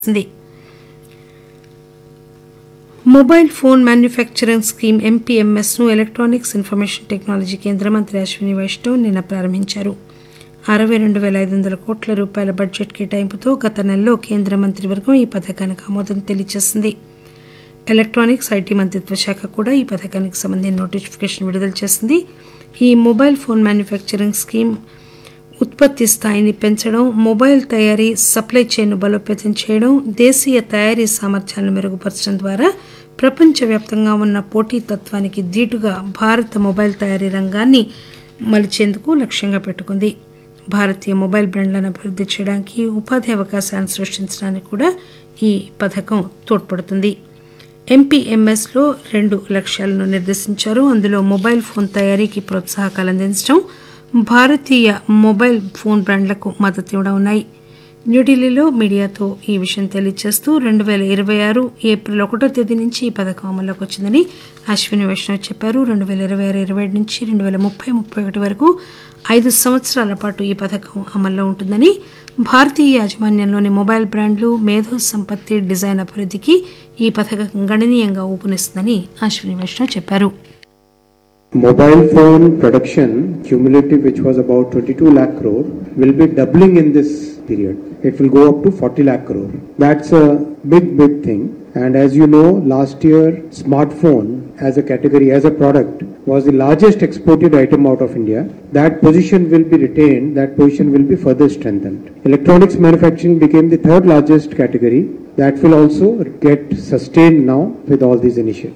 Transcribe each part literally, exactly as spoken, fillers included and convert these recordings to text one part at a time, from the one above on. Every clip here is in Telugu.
ఉంది. మొబైల్ ఫోన్ మ్యానుఫ్యాక్చరింగ్ స్కీమ్ ఎంపీఎంఎస్ ను ఎలక్ట్రానిక్స్ ఇన్ఫర్మేషన్ టెక్నాలజీ కేంద్ర మంత్రి అశ్విని వైష్ణవ్ నిన్న ప్రారంభించారు. అరవై రెండు పేల ఐదు వందల కోట్ల రూపాయల బడ్జెట్ కేటాయింపుతో గత నెలలో కేంద్ర మంత్రివర్గం ఈ పథకానికి ఆమోదం తెలియజేసింది. ఎలక్ట్రానిక్స్ ఐటీ మంత్రిత్వ శాఖ కూడా ఈ పథకానికి సంబంధించిన నోటిఫికేషన్ విడుదల చేసింది. ఈ మొబైల్ ఫోన్ మ్యానుఫ్యాక్చరింగ్ స్కీమ్ ఉత్పత్తి స్థాయిని పెంచడం, మొబైల్ తయారీ సప్లై చైన్ను బలోపేతం చేయడం, దేశీయ తయారీ సామర్థ్యాలను మెరుగుపరచడం ద్వారా ప్రపంచవ్యాప్తంగా ఉన్న పోటీతత్వానికి దీటుగా భారత మొబైల్ తయారీ రంగాన్ని మలిచేందుకు లక్ష్యంగా పెట్టుకుంది. భారతీయ మొబైల్ బ్రాండ్లను అభివృద్ధి చేయడానికి, ఉపాధి అవకాశాలను సృష్టించడానికి కూడా ఈ పథకం తోడ్పడుతుంది. ఎంపీఎంఎస్ లో రెండు లక్ష్యాలను నిర్దేశించారు. అందులో మొబైల్ ఫోన్ తయారీకి ప్రోత్సాహకాలు అందించడం, భారతీయ మొబైల్ ఫోన్ బ్రాండ్లకు మద్దతు ఇవ్వడం ఉన్నాయి. న్యూఢిల్లీలో మీడియాతో ఈ విషయం తెలియజేస్తూ రెండు పేల ఇరవై ఆరు ఏప్రిల్ ఒకటో తేదీ నుంచి ఈ పథకం అమల్లోకి వచ్చిందని అశ్విని వైష్ణవ్ చెప్పారు. రెండు పేల ఇరవై ఆరు ఇరవై ఏడు నుంచి రెండు పేల ముప్పై ముప్పై ఒకటి వరకు ఐదు సంవత్సరాల పాటు ఈ పథకం అమల్లో ఉంటుందని, భారతీయ యాజమాన్యంలోని మొబైల్ బ్రాండ్లు, మేధో సంపత్తి, డిజైన్ అభివృద్ధికి ఈ పథకం గణనీయంగా ఊపునిస్తుందని అశ్విని వైష్ణవ్ చెప్పారు. Mobile phone production cumulative, which was about twenty-two lakh crore, will be doubling in this period. It will go up to forty lakh crore. That's a big, big thing. And as you know, last year, smartphone as a category, as a product, was the largest exported item out of India. That position will be retained, that position will be further strengthened. Electronics manufacturing became the third largest category. That will also get sustained now with all these initiatives.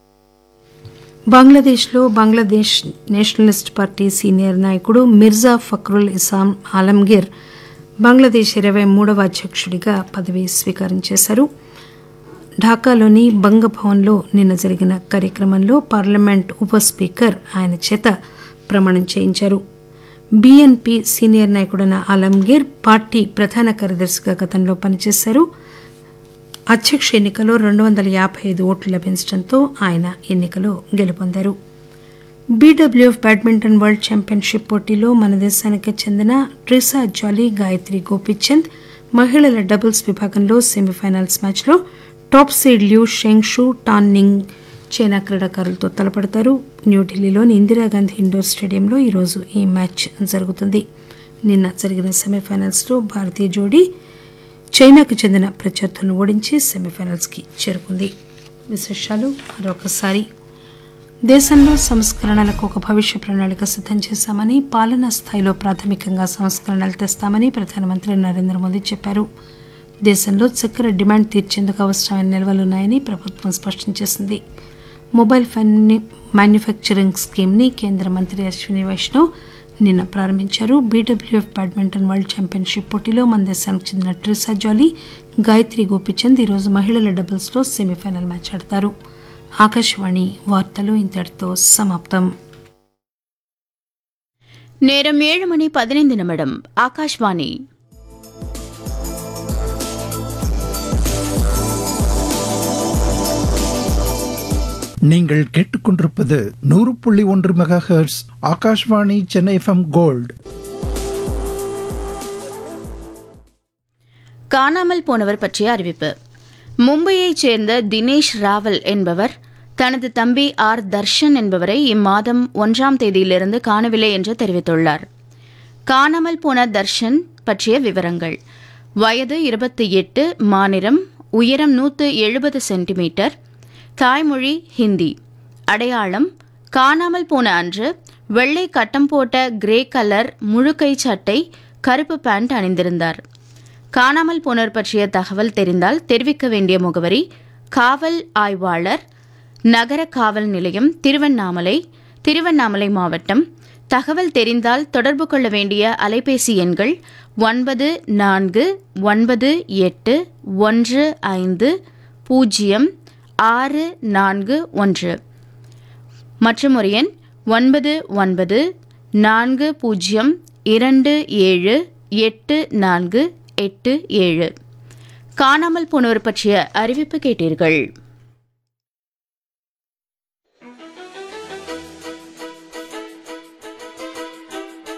బంగ్లాదేశ్లో బంగ్లాదేశ్ నేషనలిస్ట్ పార్టీ సీనియర్ నాయకుడు మిర్జా ఫక్రుల్ ఇస్లాం ఆలంగీర్ బంగ్లాదేశ్ ఇరవై మూడవ అధ్యక్షుడిగా పదవీ స్వీకారం చేశారు. ఢాకాలోని బంగభవన్లో నిన్న జరిగిన కార్యక్రమంలో పార్లమెంట్ ఉప స్పీకర్ ఆయన చేత ప్రమాణం చేయించారు. బీఎన్పీ సీనియర్ నాయకుడైన ఆలంగీర్ పార్టీ ప్రధాన కార్యదర్శిగా గతంలో పనిచేశారు. అధ్యక్ష ఎన్నికలో రెండు వందల యాభై ఐదు ఓట్లు లభించడంతో ఆయన ఎన్నికలో గెలుపొందారు. బీడబ్ల్యూఎఫ్ బ్యాడ్మింటన్ వరల్డ్ ఛాంపియన్షిప్ పోటీలో మన దేశానికి చెందిన ట్రిసా జాలీ, గాయత్రి గోపీచంద్ మహిళల డబుల్స్ విభాగంలో సెమీఫైనల్స్ మ్యాచ్లో టాప్ సీడ్ ల్యూ షెంగ్షు, టాన్ నింగ్ చైనా క్రీడాకారులతో తలపడతారు. న్యూఢిల్లీలోని ఇందిరాగాంధీ ఇండోర్ స్టేడియంలో ఈరోజు ఈ మ్యాచ్ జరుగుతుంది. నిన్న జరిగిన సెమీఫైనల్స్లో భారతీయ జోడీ చైనాకు చెందిన ప్రత్యర్థులను ఓడించి సెమీఫైనల్స్కి చేరుకుంది. విశేషాలు మరొకసారి. దేశంలో సంస్కరణలకు ఒక భవిష్య ప్రణాళిక సిద్దం చేశామని, పాలనా స్థాయిలో ప్రాథమికంగా సంస్కరణలు తెస్తామని ప్రధానమంత్రి నరేంద్ర మోదీ చెప్పారు. దేశంలో చక్కెర డిమాండ్ తీర్చేందుకు అవసరమైన నిల్వలున్నాయని ప్రభుత్వం స్పష్టం చేసింది. మొబైల్ ఫోన్ మ్యానుఫ్యాక్చరింగ్ స్కీమ్ని కేంద్ర మంత్రి అశ్విని వైష్ణవ్ నిన్న ప్రారంభించారు. బీడబ్ల్యూఎఫ్ బ్యాడ్మింటన్ వరల్డ్ ఛాంపియన్షిప్ పోటీలో మన దేశానికి చెందిన ట్రిసా జాలీ, గాయత్రి గోపీచంద్ ఈరోజు మహిళల డబుల్స్లో సెమీఫైనల్ మ్యాచ్ ఆడతారు. ఆకాశవాణి వార్తలు ఇంతటితో సమాప్తం. நேரம் ஏழு மணி பதினைந்து நிமிடம். ஆகாஷ்வாணி. நீங்கள் கேட்டுக்கொண்டிருப்பது நூறு புள்ளி ஒன்று mega hertz Akashvani Chennai FM gold. காணாமல் போனவர் பற்றிய அறிவிப்பு. மும்பையைச் சேர்ந்த தினேஷ் ராவல் என்பவர் தனது தம்பி ஆர் தர்ஷன் என்பவரை இம்மாதம் ஒன்றாம் தேதியிலிருந்து காணவில்லை என்று தெரிவித்துள்ளார். காணாமல் போன தர்ஷன் பற்றிய விவரங்கள்: வயது இருபத்தி எட்டு, மாநிலம் உயரம் நூற்று எழுபது சென்டிமீட்டர், தாய்மொழி ஹிந்தி, அடையாளம் காணாமல் போன அன்று வெள்ளை கட்டம் போட்ட கிரே கலர் முழுக்கை சட்டை, கருப்பு பேண்ட் அணிந்திருந்தார். காணாமல் போனோர் பற்றிய தகவல் தெரிந்தால் தெரிவிக்க வேண்டிய முகவரி: காவல் ஆய்வாளர், நகர காவல் நிலையம், திருவண்ணாமலை, திருவண்ணாமலை மாவட்டம். தகவல் தெரிந்தால் தொடர்பு கொள்ள வேண்டிய அலைபேசி எண்கள் ஒன்பது நான்கு ஒன்பது எட்டு ஒன்று ஐந்து பூஜ்ஜியம் ஆறு நான்கு ஒன்று மற்றும் ஒரு எண் ஒன்பது ஒன்பது நான்கு பூஜ்ஜியம் இரண்டு ஏழு எட்டு நான்கு எட்டு ஏழு. காணாமல் போனோர் பற்றிய அறிவிப்பு கேட்டீர்கள்.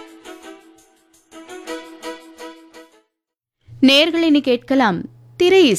நேயர்கள் இனி கேட்கலாம் திரை இசை.